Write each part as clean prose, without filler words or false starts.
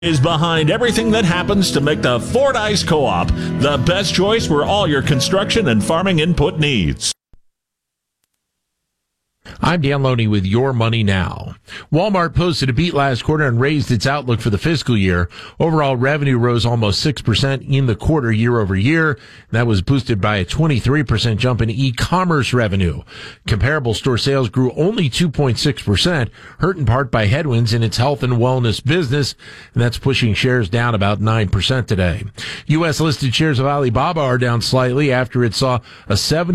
is behind everything that happens to make the Fordyce Co-op the best choice for all your construction and farming input needs. I'm Dan Loney with Your Money Now. Walmart posted a beat last quarter and raised its outlook for the fiscal year. Overall revenue rose almost 6% in the quarter year over year. That was boosted by a 23% jump in e-commerce revenue. Comparable store sales grew only 2.6%, hurt in part by headwinds in its health and wellness business, and that's pushing shares down about 9% today. U.S. listed shares of Alibaba are down slightly after it saw a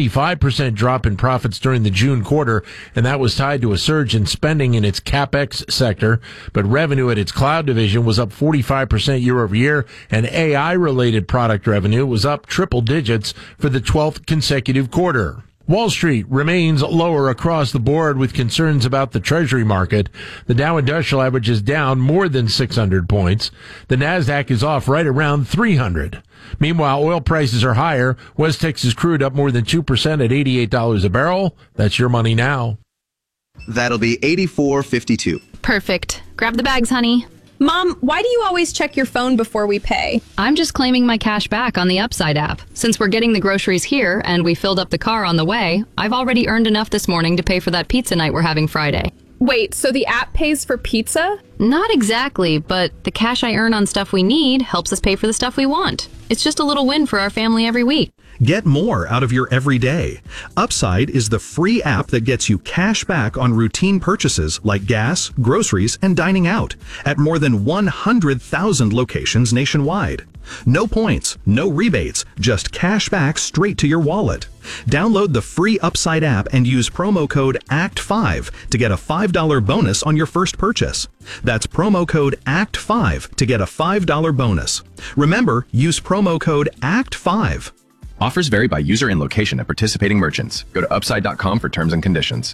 75% drop in profits during the June quarter, and that was tied to a surge in spending in its CapEx sector. But revenue at its cloud division was up 45% year over year, and AI-related product revenue was up triple digits for the 12th consecutive quarter. Wall Street remains lower across the board with concerns about the Treasury market. The Dow Industrial Average is down more than 600 points. The Nasdaq is off right around 300. Meanwhile, oil prices are higher. West Texas crude up more than 2% at $88 a barrel. That's Your Money Now. That'll be $84.52. Perfect. Grab the bags, honey. Mom, why do you always check your phone before we pay? I'm just claiming my cash back on the Upside app. Since we're getting the groceries here and we filled up the car on the way, I've already earned enough this morning to pay for that pizza night we're having Friday. Wait, so the app pays for pizza? Not exactly, but the cash I earn on stuff we need helps us pay for the stuff we want. It's just a little win for our family every week. Get more out of your everyday. Upside is the free app that gets you cash back on routine purchases like gas, groceries, and dining out at more than 100,000 locations nationwide. No points, no rebates, just cash back straight to your wallet. Download the free Upside app and use promo code ACT5 to get a $5 bonus on your first purchase. That's promo code ACT5 to get a $5 bonus. Remember, use promo code ACT5. Offers vary by user and location at participating merchants. Go to upside.com for terms and conditions.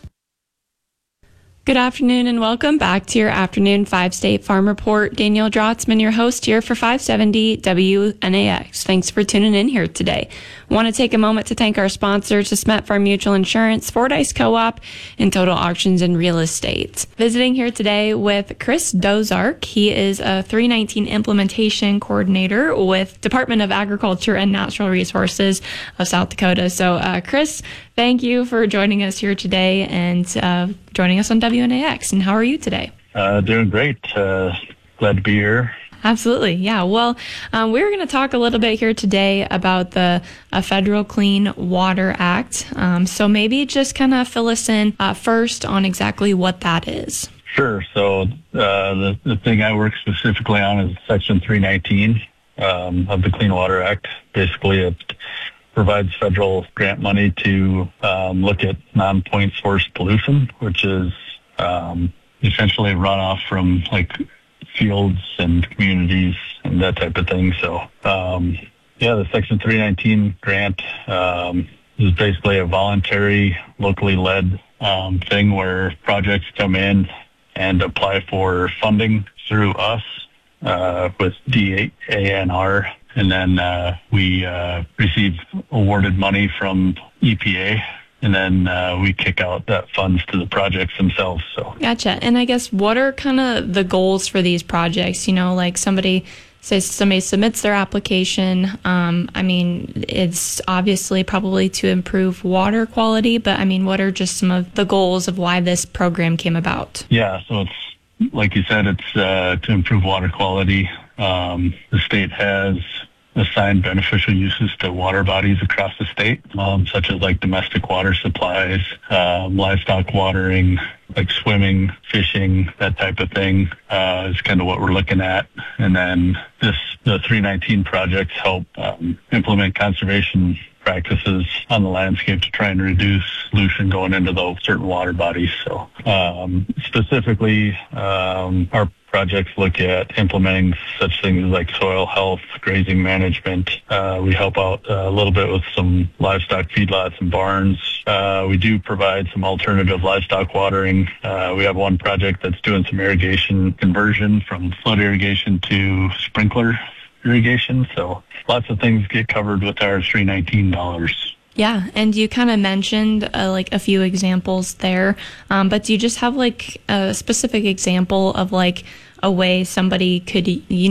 Good afternoon and welcome back to your afternoon 5-State Farm Report. Danielle Drotzman, your host here for 570 WNAX. Thanks for tuning in here today. Want to take a moment to thank our sponsors, Smet Farm Mutual Insurance, Fordyce Co-op, and Total Auctions and Real Estate. Visiting here today with Chris Dozark. He is a 319 implementation coordinator with Department of Agriculture and Natural Resources of South Dakota. So, Chris, thank you for joining us here today and joining us on WNAX. And how are you today? Doing great. Glad to be here. Absolutely. Yeah. Well, we're going to talk a little bit here today about the Federal Clean Water Act. So maybe just kind of fill us in first on exactly what that is. Sure. So the thing I work specifically on is Section 319 of the Clean Water Act. Basically, it provides federal grant money to look at non-point source pollution, which is essentially runoff from like fields and communities and that type of thing. So, the Section 319 grant is basically a voluntary, locally led thing where projects come in and apply for funding through us with DANR. And then we receive awarded money from EPA, and then we kick out that funds to the projects themselves. So Gotcha. And I guess what are kind of the goals for these projects? You know, like somebody submits their application. I mean, it's obviously probably to improve water quality, but I mean, what are just some of the goals of why this program came about? Yeah, so it's like you said, it's to improve water quality. The state has assigned beneficial uses to water bodies across the state, such as like domestic water supplies, livestock watering, like swimming, fishing, that type of thing is kind of what we're looking at. And then the 319 projects help implement conservation practices on the landscape to try and reduce pollution going into those certain water bodies. So specifically, our projects look at implementing such things like soil health, grazing management. We help out a little bit with some livestock feedlots and barns. We do provide some alternative livestock watering. We have one project that's doing some irrigation conversion from flood irrigation to sprinkler irrigation. So lots of things get covered with our $319. Yeah, and you kind of mentioned like a few examples there, but do you just have like a specific example of like a way somebody could,